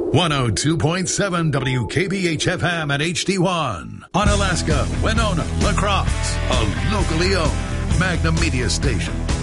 102.7 WKBH-FM at HD1. On Alaska, Winona, La Crosse, a locally owned Magnum Media station.